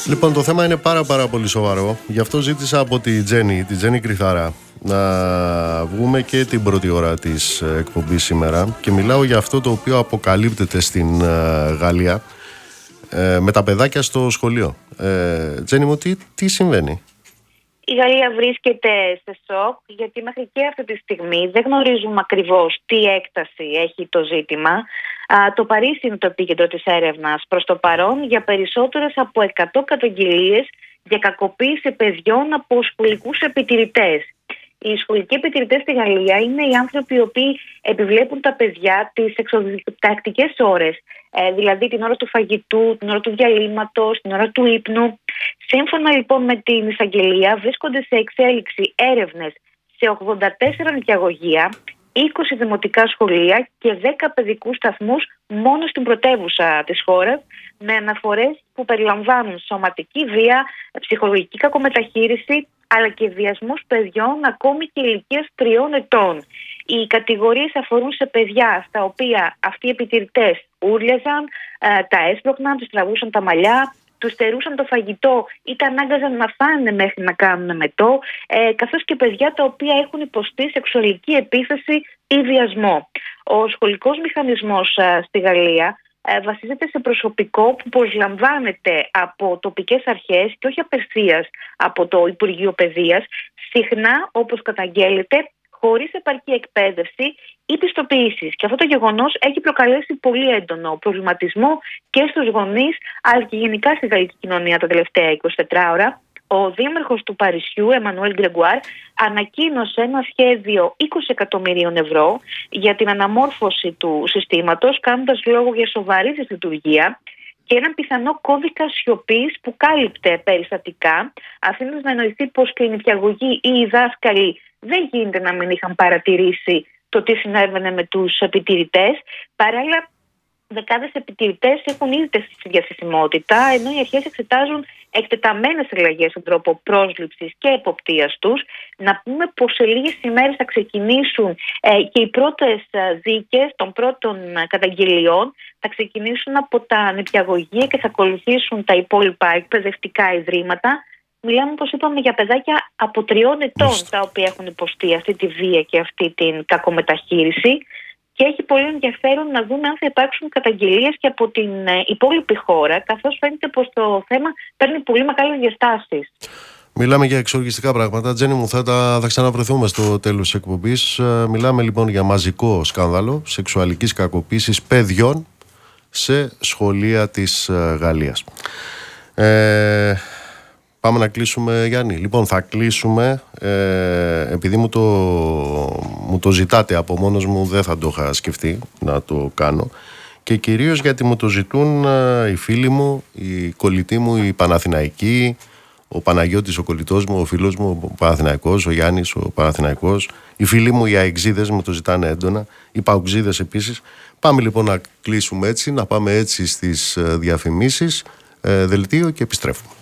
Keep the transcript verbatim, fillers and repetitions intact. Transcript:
Λοιπόν, το θέμα είναι πάρα πάρα πολύ σοβαρό. Γι' αυτό ζήτησα από τη Τζέννη, τη Τζέννη Κρυθάρα, να βγούμε και την πρώτη ώρα της εκπομπής σήμερα. Και μιλάω για αυτό το οποίο αποκαλύπτεται στην Γαλλία ε, με τα παιδάκια στο σχολείο. Ε, Τζέννη μου, τι, τι συμβαίνει? Η Γαλλία βρίσκεται σε σοκ, γιατί μέχρι και αυτή τη στιγμή δεν γνωρίζουμε ακριβώς τι έκταση έχει το ζήτημα. Α, το Παρίσι είναι το επίκεντρο της έρευνας προς το παρόν για περισσότερες από εκατό καταγγελίες για κακοποίηση παιδιών από σχολικούς επιτηρητές. Οι σχολικοί επιτηρητές στη Γαλλία είναι οι άνθρωποι οι οποίοι επιβλέπουν τα παιδιά τις εξοδιτακτικές ώρες, ε, δηλαδή την ώρα του φαγητού, την ώρα του διαλύματος, την ώρα του ύπνου. Σύμφωνα λοιπόν με την εισαγγελία, βρίσκονται σε εξέλιξη έρευνες σε ογδόντα τέσσερα νηπιαγωγεία, είκοσι δημοτικά σχολεία και δέκα παιδικούς σταθμούς μόνο στην πρωτεύουσα της χώρας, με αναφορές που περιλαμβάνουν σωματική βία, ψυχολογική κακομεταχείριση, αλλά και βιασμούς παιδιών ακόμη και ηλικίας τριών ετών. Οι κατηγορίες αφορούν σε παιδιά στα οποία αυτοί οι επιτηρητές ούρλιαζαν, τα έσπρωχναν, τους τραβούσαν τα μαλλιά, τους στερούσαν το φαγητό ή τα ανάγκαζαν να φάνε μέχρι να κάνουν μετό, ε, καθώς και παιδιά τα οποία έχουν υποστεί σεξουαλική επίθεση ή βιασμό. Ο σχολικός μηχανισμός α, στη Γαλλία ε, βασίζεται σε προσωπικό που προσλαμβάνεται από τοπικές αρχές και όχι απευθείας από το Υπουργείο Παιδείας, συχνά, όπως καταγγέλλεται, χωρίς επαρκή εκπαίδευση ή πιστοποιήσεις. Και αυτό το γεγονός έχει προκαλέσει πολύ έντονο προβληματισμό και στους γονείς, αλλά και γενικά στη γαλλική κοινωνία τα τελευταία εικοσιτέσσερις ώρα. Ο δήμαρχος του Παρισιού, Εμμανουέλ Γκρεγκουάρ, ανακοίνωσε ένα σχέδιο είκοσι εκατομμυρίων ευρώ για την αναμόρφωση του συστήματος, κάνοντας λόγο για σοβαρή δυσλειτουργία και έναν πιθανό κώδικα σιωπής που κάλυπτε περιστατικά, αφήνοντας να εννοηθεί πως και οι νηπιαγωγοί ή οι δάσκαλοι δεν γίνεται να μην είχαν παρατηρήσει το τι συνέβαινε με τους επιτηρητές. Παράλληλα, δεκάδες επιτηρητές έχουν ήδη τεθεί στη διαθεσιμότητα, ενώ οι αρχές εξετάζουν εκτεταμένες αλλαγές στον τρόπο πρόσληψης και εποπτείας τους. Να πούμε πως σε λίγες ημέρες θα ξεκινήσουν ε, και οι πρώτες δίκες των πρώτων καταγγελιών. Θα ξεκινήσουν από τα νηπιαγωγεία και θα ακολουθήσουν τα υπόλοιπα εκπαιδευτικά ιδρύματα. Μιλάμε, όπως είπαμε, για παιδάκια από τριών ετών τα οποία έχουν υποστεί αυτή τη βία και αυτή την κακομεταχείριση. Και έχει πολύ ενδιαφέρον να δούμε αν θα υπάρξουν καταγγελίες και από την υπόλοιπη χώρα, καθώς φαίνεται πως το θέμα παίρνει πολύ μεγάλες διαστάσεις. Μιλάμε για εξοργιστικά πράγματα. Τζέννη μου, θα, τα, θα ξαναβρεθούμε στο τέλος της εκπομπής. Μιλάμε λοιπόν για μαζικό σκάνδαλο σεξουαλικής κακοποίησης παιδιών σε σχολεία της Γαλλίας. Ε... Πάμε να κλείσουμε, Γιάννη. Λοιπόν, θα κλείσουμε, ε, επειδή μου το, μου το ζητάτε από μόνος μου, δεν θα το είχα σκεφτεί να το κάνω. Και κυρίως γιατί μου το ζητούν ε, οι φίλοι μου, οι κολλητοί μου, οι Παναθηναϊκοί, ο Παναγιώτης, ο κολλητός μου, ο φίλος μου, ο Παναθηναϊκός, ο Γιάννης, ο Παναθηναϊκός, οι φίλοι μου, οι αεξίδες μου το ζητάνε έντονα, οι παουξίδες επίσης. Πάμε λοιπόν να κλείσουμε έτσι, να πάμε έτσι στις διαφημίσεις, ε, δελτίο και επιστρέφουμε.